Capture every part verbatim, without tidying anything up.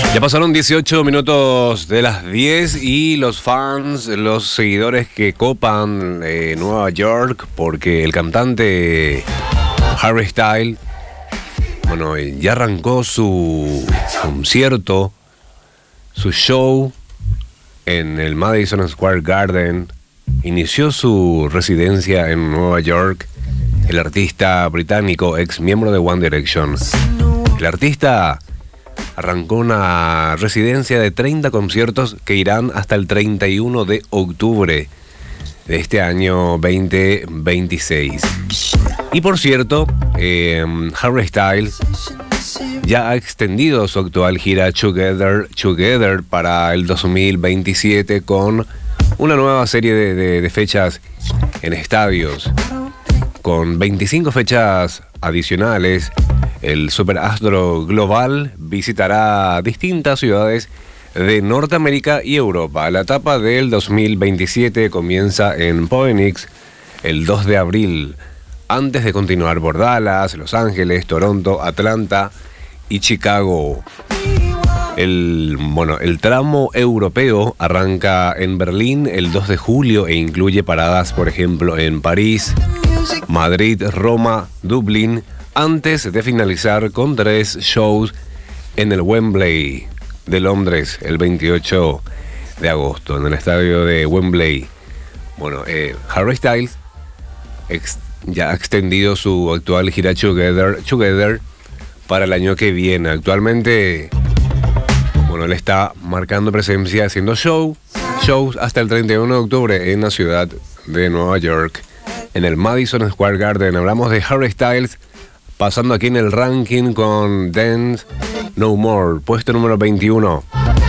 Ya pasaron dieciocho minutos de las diez y los fans, los seguidores que copan eh, Nueva York, porque el cantante Harry Styles, bueno, ya arrancó su concierto, su show en el Madison Square Garden, inició su residencia en Nueva York, el artista británico, ex miembro de One Direction. El artista arrancó una residencia de treinta conciertos que irán hasta el treinta y uno de octubre de este año veinte veintiséis. Y por cierto, eh, Harry Styles ya ha extendido su actual gira Together, Together para el dos mil veintisiete con una nueva serie de, de, de fechas en estadios. Con veinticinco fechas adicionales, el superastro global visitará distintas ciudades de Norteamérica y Europa. La etapa del dos mil veintisiete comienza en Phoenix el dos de abril, antes de continuar por Dallas, Los Ángeles, Toronto, Atlanta y Chicago. El, bueno, el tramo europeo arranca en Berlín el dos de julio e incluye paradas, por ejemplo, en París, Madrid, Roma, Dublín, antes de finalizar con tres shows en el Wembley de Londres el veintiocho de agosto, en el estadio de Wembley. Bueno, eh, Harry Styles ex, ya ha extendido su actual gira Together, Together para el año que viene. Actualmente, bueno, él está marcando presencia haciendo show, shows hasta el treinta y uno de octubre en la ciudad de Nueva York, en el Madison Square Garden. Hablamos de Harry Styles, pasando aquí en el ranking con Dance No More, puesto número veintiuno.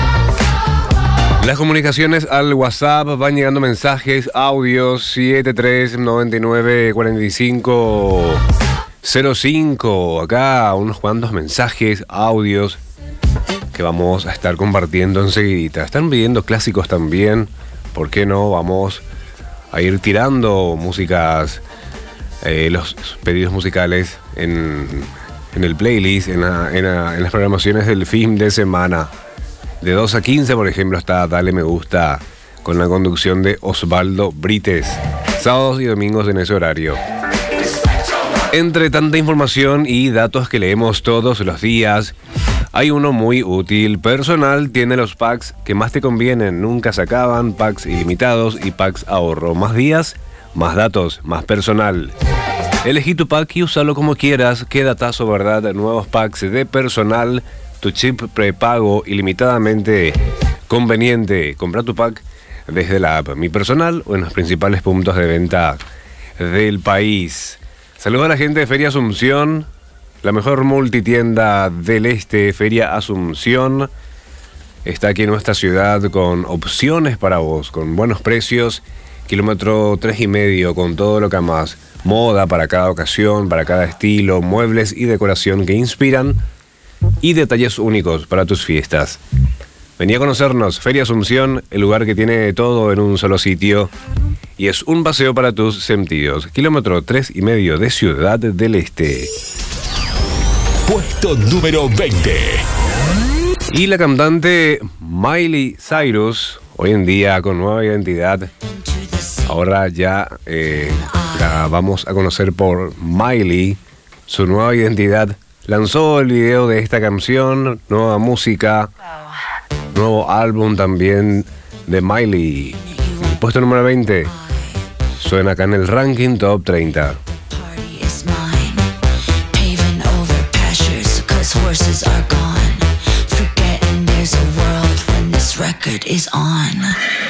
Las comunicaciones al WhatsApp, van llegando mensajes, audios, siete tres nueve nueve cuatro cinco cero cinco. Acá unos cuantos mensajes, audios que vamos a estar compartiendo enseguida. Están pidiendo clásicos también, ¿por qué no? Vamos a ir tirando músicas, eh, los pedidos musicales en, en el playlist, en, la, en, la, en las programaciones del fin de semana. De dos a quince, por ejemplo, está Dale Me Gusta, con la conducción de Osvaldo Brites, sábados y domingos en ese horario. Entre tanta información y datos que leemos todos los días, hay uno muy útil. Personal tiene los packs que más te convienen, nunca se acaban, packs ilimitados y packs ahorro. Más días, más datos, más personal. Elegí tu pack y úsalo como quieras. Qué datazo, ¿verdad? Nuevos packs de Personal, tu chip prepago ilimitadamente conveniente. Compra tu pack desde la app Mi Personal o en los principales puntos de venta del país. Saludos a la gente de Feria Asunción, la mejor multitienda del este. Feria Asunción está aquí en nuestra ciudad con opciones para vos, con buenos precios, kilómetro tres y medio, con todo lo que amas. Moda para cada ocasión, para cada estilo, muebles y decoración que inspiran y detalles únicos para tus fiestas. Vení a conocernos, Feria Asunción, el lugar que tiene todo en un solo sitio y es un paseo para tus sentidos. Kilómetro tres y medio de Ciudad del Este. Puesto número veinte. Y la cantante Miley Cyrus, hoy en día con nueva identidad, ahora ya eh, la vamos a conocer por Miley, su nueva identidad. Lanzó el video de esta canción, nueva música, nuevo álbum también de Miley. Puesto número veinte, suena acá en el ranking Top treinta. Horses are gone, forgetting there's a world when this record is on.